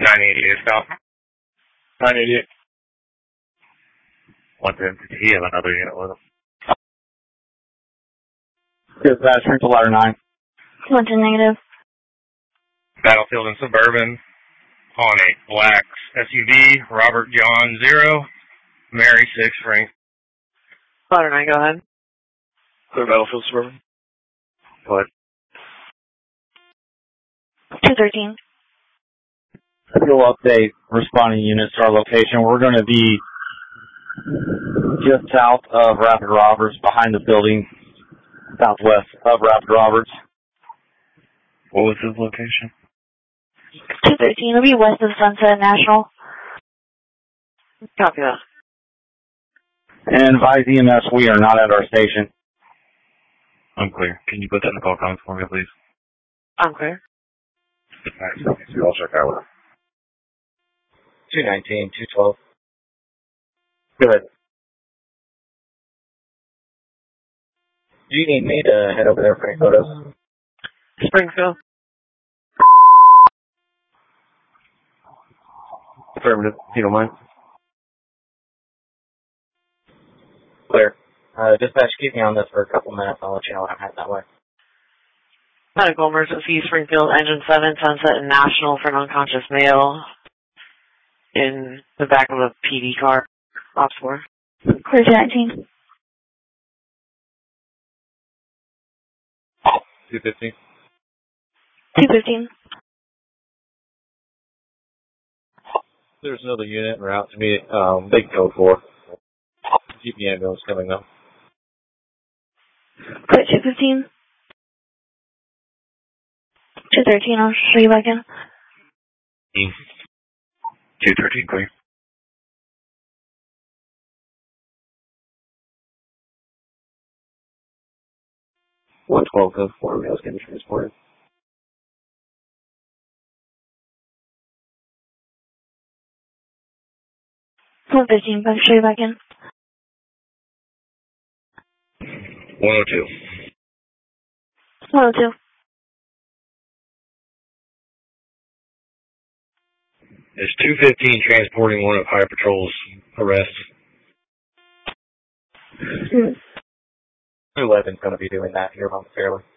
988 stop. 988. 110, he have another unit with him. Dispatch, Sprinkle Ladder 9. 110 negative. Battlefield and Suburban on a black SUV, Robert John 0, Mary 6 Frank. Ladder 9, go ahead. Clear Battlefield Suburban. Go ahead. 213. Fuel update, responding units to our location. We're going to be just south of Rapid Roberts, behind the building, southwest of Rapid Roberts. What was his location? 213. It'll be west of Sunset National. Copy that. And advise EMS, we are not at our station. I'm clear. Can you put that in the call comments for me, please? I'm clear. I'll check out. 219, 212. Good. Do you need me to head over there for any photos? Springfield. Affirmative. You don't mind? Clear. Dispatch, keep me on this for a couple minutes. I'll let you know when I'm heading that way. Medical emergency, Springfield, engine 7, Sunset and National for an unconscious male in the back of a PD car. Ops 4. Clear 219. 215. 215. There's another unit en route to me, big code 4. Keep the ambulance coming up. Clear 215. 213, I'll show you back in. 213, clear. One 12 code 4, males getting transported. Clear 15, I'll show you back in. 102. 102. Is 215 transporting one of High Patrol's arrests? 211's going to be doing that here momentarily.